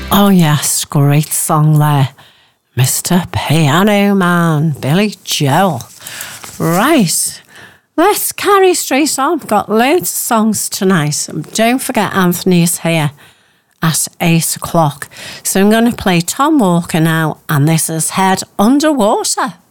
Oh yes, great song there. Mr. Piano Man, Billy Joel. Right, let's carry straight on. We've got loads of songs tonight. Don't forget Anthony is here at 8 o'clock. So I'm going to play Tom Walker now, and this is Head Underwater.